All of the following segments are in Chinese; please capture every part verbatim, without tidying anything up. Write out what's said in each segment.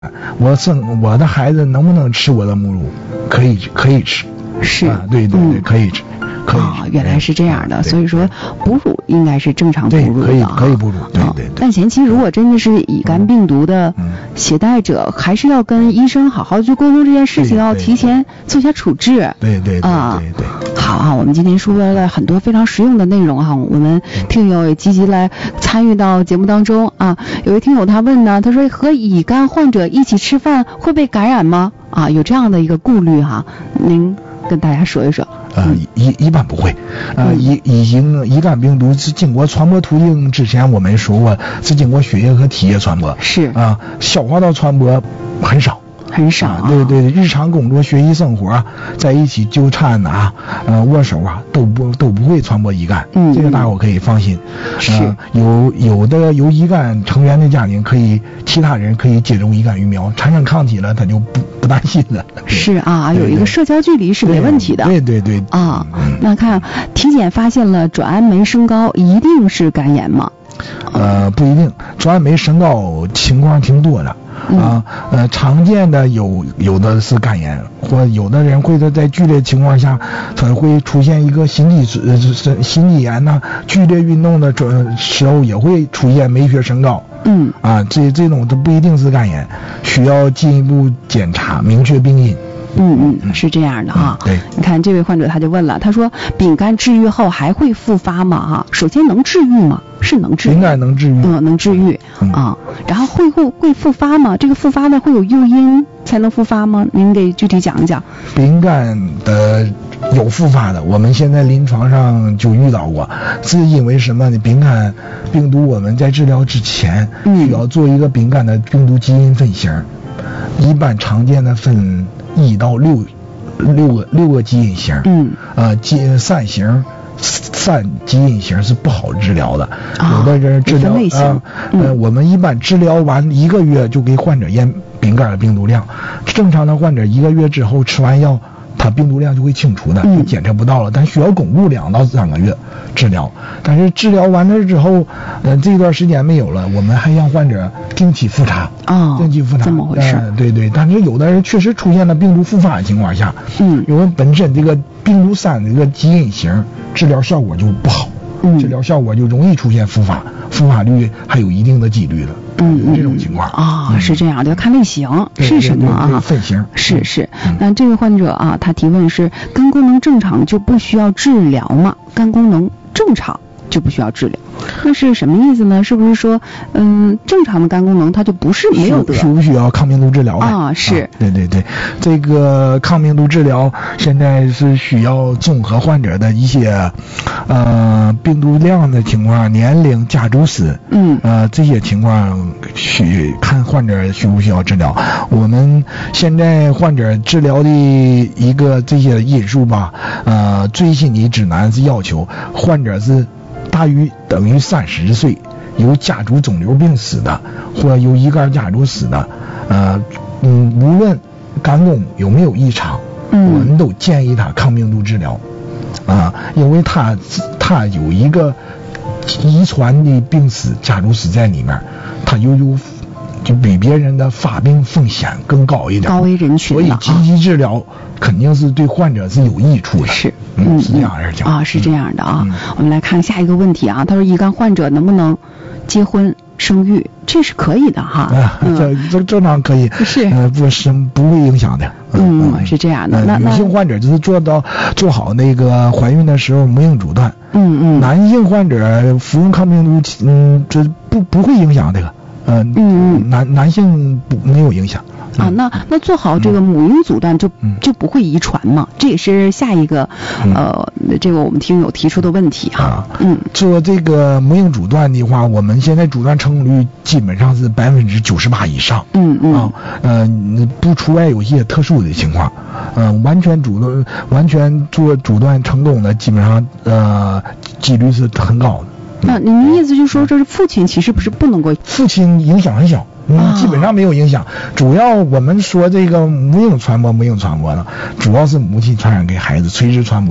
我生我的孩子能不能吃我的母乳？可以可以吃， 是， 啊、对对对，嗯、可以吃。可以哦，原来是这样的，所以说哺乳应该是正常哺乳的， 可以可以哺乳，对对对。 哦、但前期如果真的是乙肝病毒的携带者，嗯、还是要跟医生好好去沟通这件事情，要提前做一下处置。 对对对啊， 对对。 好啊，我们今天说了很多非常实用的内容哈，我们听友也积极来参与到节目当中啊。有位听友他问呢，他说和乙肝患者一起吃饭会被感染吗？啊，有这样的一个顾虑哈，您跟大家说一说。 呃，一一般不会，呃，乙乙型乙肝病毒是经过传播途径，之前我们说过是经过血液和体液传播， 是啊、呃，消化道传播很少。 很少、啊啊，对对，日常工作、学习、生活在一起纠缠啊，呃，握手啊，都不都不会传播乙肝， 嗯， 这个大伙可以放心。 是， 呃、有有的有乙肝成员的家庭可以，其他人可以接种乙肝疫苗，产生抗体了，他就不不担心了。 是啊，有一个社交距离是没问题的。 对对 对, 对啊、 嗯， 那看体检发现了转氨酶升高，一定是肝炎吗？ 呃，不一定，转氨酶升高情况挺多的。啊，呃，常见的有有的是肝炎，或有的人会在剧烈情况下，他会出现一个心肌呃心肌炎呐、啊，剧烈运动的时候也会出现酶血升高。 嗯， 啊，这这种都不一定是肝炎，需要进一步检查，明确病因。 嗯嗯，是这样的哈、 嗯。对， 你看这位患者他就问了，他说丙肝治愈后还会复发吗？哈，首先能治愈吗？是能治愈， 应该能治愈， 嗯，能治愈、嗯、啊。然后会会会复发吗？这个复发呢会有诱因才能复发吗？您给具体讲一讲。 丙肝的有复发的，我们现在临床上就遇到过，是因为什么呢？丙肝病毒我们在治疗之前需要做一个丙肝的病毒基因分型，嗯、一般常见的分一到六六个六个基因型， 嗯， 呃，基三型。三基因型是不好治疗的， 哦、 有的人治疗啊， 嗯、呃，我们一般治疗完一个月就给患者验丙肝的病毒量，正常的患者一个月之后吃完药，他病毒量就会清除的，就检测不到了，但需要巩固两到三个月治疗。但是治疗完了之后，呃，这段时间没有了，我们还让患者定期复查。 哦， 定期复查。 这么回事？ 呃、对对，但是有的人确实出现了病毒复发的情况下， 嗯， 因为本身这个病毒三这个基因型治疗效果就不好， 嗯， 治疗效果就容易出现复发，复发率还有一定的几率的。 嗯， 有这种情况啊、哦，是这样的，要看类型是什么啊？ 对对对分型是是。 嗯、 那这位患者啊，他提问是：肝功能正常就不需要治疗吗？肝功能正常就不需要治疗，那是什么意思呢？是不是说，嗯，正常的肝功能它就不是没有得？ 需不需要抗病毒治疗啊？是、 啊，对对对，这个抗病毒治疗现在是需要综合患者的一些，呃，病毒量的情况、年龄、家族史， 嗯， 呃，这些情况需看患者需不需要治疗。我们现在患者治疗的一个这些因素吧，呃，最新的指南是要求患者是大于等于三十岁，有家族肿瘤病史的，或有乙肝家族史的，呃，嗯，无论肝功有没有异常， 嗯， 我们都建议他抗病毒治疗，啊，因为他他有一个遗传的病史、家族史在里面，他又有就比别人的发病风险更高一点， 高危人群， 所以积极治疗肯定是对患者是有益处的。 是， 嗯，是这样而讲啊，是这样的啊。 嗯、 我们来看下一个问题啊，他说乙肝患者能不能结婚生育？这是可以的哈。 啊， 嗯、 这这正常可以。 是， 呃，不是不会影响的。 嗯，嗯是这样的。 呃、 那女性患者就是做到做好那个怀孕的时候母婴阻断。 嗯嗯。 男性患者服用抗病毒，嗯，这不不会影响这个。呃、嗯嗯， 男男性不没有影响。 啊，那那做好这个母婴阻断就、嗯、就不会遗传嘛？这也是下一个、嗯、呃，这个我们听友提出的问题哈。 啊、 嗯， 做这个母婴阻断的话，我们现在阻断成功率基本上是百分之九十八以上。 嗯嗯。 啊，呃，不除外有一些特殊的情况，嗯、呃，完全阻断完全做阻断成功的，基本上呃几率是很高的。 那您的意思就是说，这是父亲其实不是不能够？ 父亲影响很小。嗯，基本上没有影响。主要我们说这个母婴传播，母婴传播呢，主要是母亲传染给孩子，垂直传播。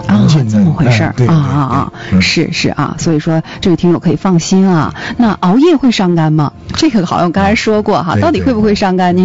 良心的。 这么回事儿、 哎、 啊啊啊、嗯！是是啊，所以说这位听友可以放心啊。那熬夜会伤肝吗？这个好像刚才说过哈，到底会不会伤肝？您